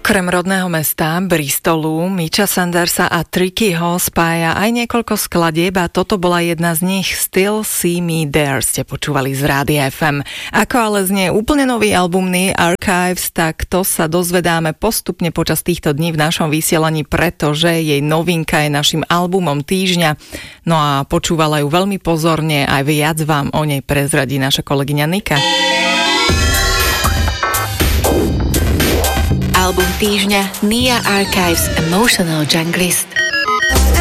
Okrem rodného mesta Bristolu, Mitcha Sandersa a Trickyho spája aj niekoľko skladieb a toto bola jedna z nich. Still See Me There ste počúvali z Rádia FM. Ako ale znie úplne nový albumný Archives, tak to sa dozvedáme postupne počas týchto dní v našom vysielaní, pretože jej novinka je našim albumom týždňa. No a počúvala ju veľmi pozorne, aj viac vám o nej prezradí naša kolegyňa Nika. Album týždňa Nia Archives Emotional Junglist.